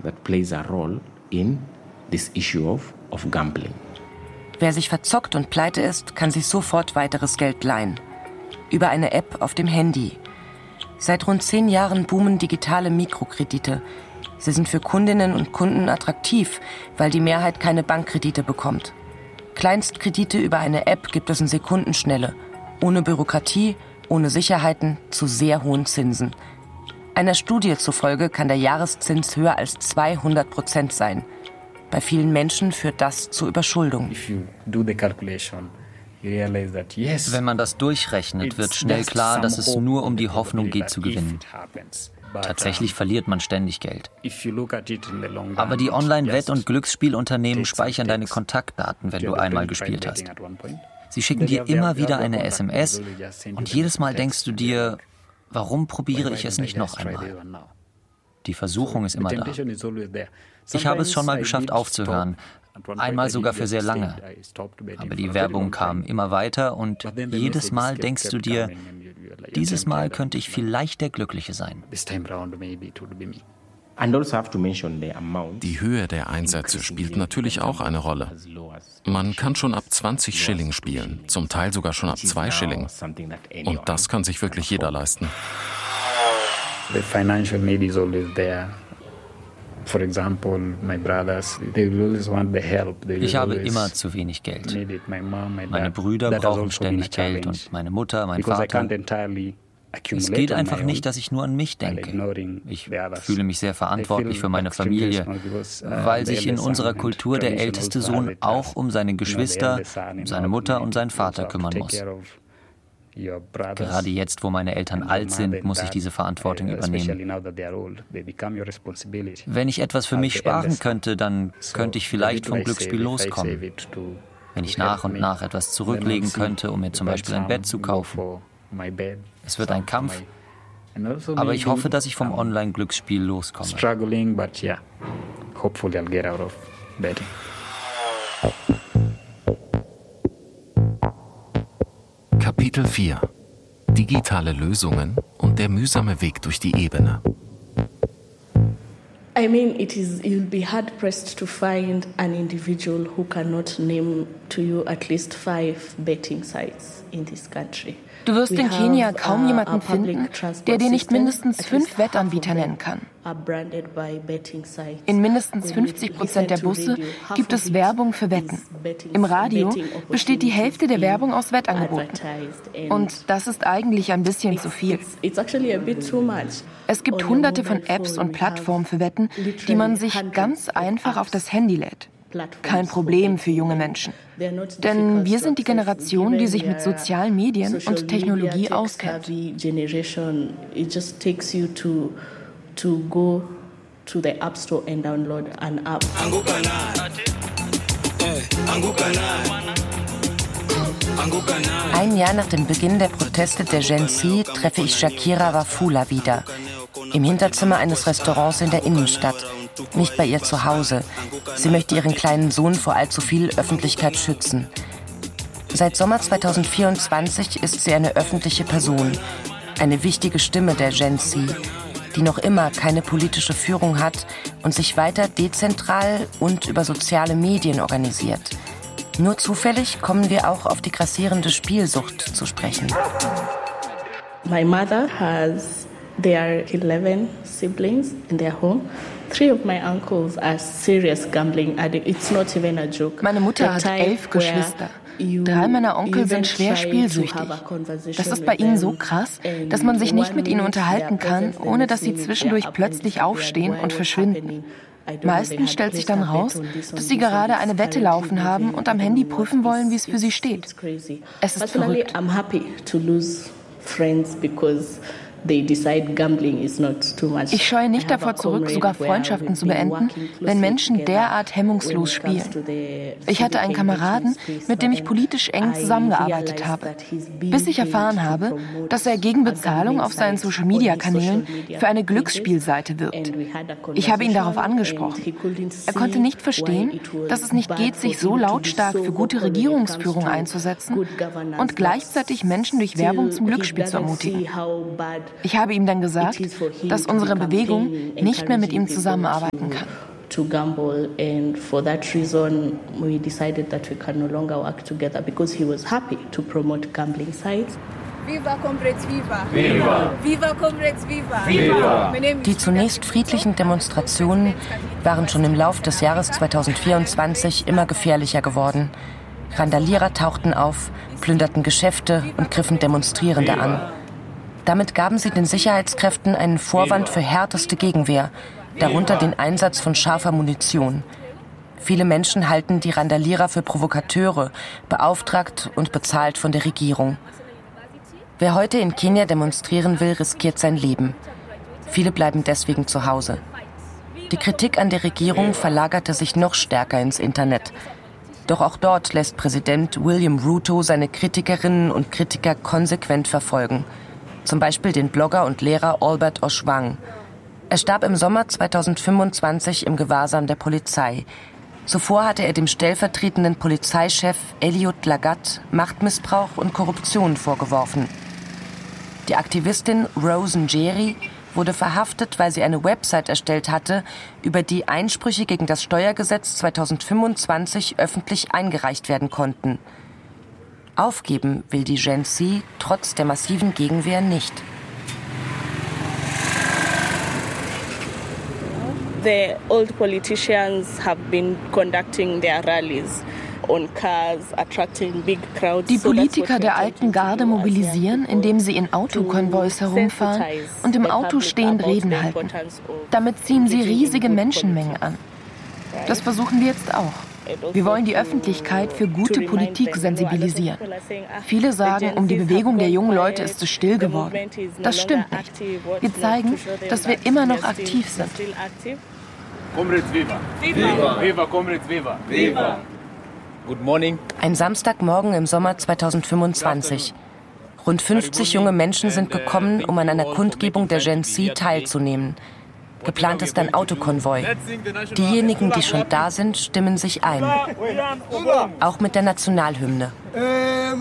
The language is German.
that plays a role in this issue of gambling. Wer sich verzockt und pleite ist, kann sich sofort weiteres Geld leihen. Über eine App auf dem Handy. Seit rund 10 Jahren boomen digitale Mikrokredite. Sie sind für Kundinnen und Kunden attraktiv, weil die Mehrheit keine Bankkredite bekommt. Kleinstkredite über eine App gibt es in Sekundenschnelle. Ohne Bürokratie, ohne Sicherheiten, zu sehr hohen Zinsen. Einer Studie zufolge kann der Jahreszins höher als 200% sein. Bei vielen Menschen führt das zu Überschuldung. Wenn man das durchrechnet, wird schnell klar, dass es nur um die Hoffnung geht zu gewinnen. Tatsächlich verliert man ständig Geld. Aber die Online-Wett- und Glücksspielunternehmen speichern deine Kontaktdaten, wenn du einmal gespielt hast. Sie schicken dir immer wieder eine SMS und jedes Mal denkst du dir, warum probiere ich es nicht noch einmal? Die Versuchung ist immer da. Ich habe es schon mal geschafft aufzuhören, einmal sogar für sehr lange. Aber die Werbung kam immer weiter und jedes Mal denkst du dir, dieses Mal könnte ich vielleicht der Glückliche sein. Die Höhe der Einsätze spielt natürlich auch eine Rolle. Man kann schon ab 20 Schilling spielen, zum Teil sogar schon ab 2 Schilling. Und das kann sich wirklich jeder leisten. Ich habe immer zu wenig Geld. Meine Brüder brauchen ständig Geld und meine Mutter, mein Vater. Es geht einfach nicht, dass ich nur an mich denke. Ich fühle mich sehr verantwortlich für meine Familie, weil sich in unserer Kultur der älteste Sohn auch um seine Geschwister, um seine Mutter und seinen Vater kümmern muss. Gerade jetzt, wo meine Eltern alt sind, muss ich diese Verantwortung übernehmen. Wenn ich etwas für mich sparen könnte, dann könnte ich vielleicht vom Glücksspiel loskommen. Wenn ich nach und nach etwas zurücklegen könnte, um mir zum Beispiel ein Bett zu kaufen. Es wird ein Kampf, aber ich hoffe, dass ich vom Online-Glücksspiel loskomme. Kapitel 4: Digitale Lösungen und der mühsame Weg durch die Ebene. You'll be hard pressed to find an individual who cannot name to you at least 5 betting sites in this country. Du wirst in Kenia kaum jemanden finden, der dir nicht mindestens 5 Wettanbieter nennen kann. In mindestens 50% der Busse gibt es Werbung für Wetten. Im Radio besteht die Hälfte der Werbung aus Wettangeboten. Und das ist eigentlich ein bisschen zu viel. Es gibt hunderte von Apps und Plattformen für Wetten, die man sich ganz einfach auf das Handy lädt. Kein Problem für junge Menschen. Denn wir sind die Generation, die sich mit sozialen Medien und Technologie auskennt. Ein Jahr nach dem Beginn der Proteste der Gen Z treffe ich Shakira Wafula wieder. Im Hinterzimmer eines Restaurants in der Innenstadt. Nicht bei ihr zu Hause. Sie möchte ihren kleinen Sohn vor allzu viel Öffentlichkeit schützen. Seit Sommer 2024 ist sie eine öffentliche Person. Eine wichtige Stimme der Gen Z, die noch immer keine politische Führung hat und sich weiter dezentral und über soziale Medien organisiert. Nur zufällig kommen wir auch auf die grassierende Spielsucht zu sprechen. My mother has their 11 siblings in their home. 3 of my uncles are serious gambling addicts. It's not even a joke. Meine Mutter hat 11 Geschwister. 3 meiner Onkel sind schwer spielsüchtig. Das ist bei ihnen so krass, dass man sich nicht mit ihnen unterhalten kann, ohne dass sie zwischendurch plötzlich aufstehen und verschwinden. Meistens stellt sich dann raus, dass sie gerade eine Wette laufen haben und am Handy prüfen wollen, wie es für sie steht. Es ist verrückt. Ich scheue nicht davor zurück, sogar Freundschaften zu beenden, wenn Menschen derart hemmungslos spielen. Ich hatte einen Kameraden, mit dem ich politisch eng zusammengearbeitet habe, bis ich erfahren habe, dass er gegen Bezahlung auf seinen Social-Media-Kanälen für eine Glücksspielseite wirbt. Ich habe ihn darauf angesprochen. Er konnte nicht verstehen, dass es nicht geht, sich so lautstark für gute Regierungsführung einzusetzen und gleichzeitig Menschen durch Werbung zum Glücksspiel zu ermutigen. Ich habe ihm dann gesagt, dass unsere Bewegung nicht mehr mit ihm zusammenarbeiten kann. To gamble, and for that reason we decided that we can no longer work together because he was happy to promote gambling sites. Viva Comrades, viva! Viva! Viva Comrades, viva! Viva! Die zunächst friedlichen Demonstrationen waren schon im Lauf des Jahres 2024 immer gefährlicher geworden. Randalierer tauchten auf, plünderten Geschäfte und griffen Demonstrierende an. Damit gaben sie den Sicherheitskräften einen Vorwand für härteste Gegenwehr, darunter den Einsatz von scharfer Munition. Viele Menschen halten die Randalierer für Provokateure, beauftragt und bezahlt von der Regierung. Wer heute in Kenia demonstrieren will, riskiert sein Leben. Viele bleiben deswegen zu Hause. Die Kritik an der Regierung verlagerte sich noch stärker ins Internet. Doch auch dort lässt Präsident William Ruto seine Kritikerinnen und Kritiker konsequent verfolgen. Zum Beispiel den Blogger und Lehrer Albert Ojwang. Er starb im Sommer 2025 im Gewahrsam der Polizei. Zuvor hatte er dem stellvertretenden Polizeichef Eliud Lagat Machtmissbrauch und Korruption vorgeworfen. Die Aktivistin Rose Njeri wurde verhaftet, weil sie eine Website erstellt hatte, über die Einsprüche gegen das Steuergesetz 2025 öffentlich eingereicht werden konnten. Aufgeben will die Gen Z trotz der massiven Gegenwehr nicht. The old politicians have been conducting their rallies on cars, attracting big crowds. Die Politiker der alten Garde mobilisieren, indem sie in Autokonvois herumfahren und im Auto stehend Reden halten. Damit ziehen sie riesige Menschenmengen an. Das versuchen wir jetzt auch. Wir wollen die Öffentlichkeit für gute Politik sensibilisieren. Viele sagen, um die Bewegung der jungen Leute ist es still geworden. Das stimmt nicht. Wir zeigen, dass wir immer noch aktiv sind. Comrades, viva! Viva! Viva, Comrades, viva! Viva! Good morning. Ein Samstagmorgen im Sommer 2025. Rund 50 junge Menschen sind gekommen, um an einer Kundgebung der Gen Z teilzunehmen. Geplant ist ein Autokonvoi. Diejenigen, die schon da sind, stimmen sich ein. Auch mit der Nationalhymne.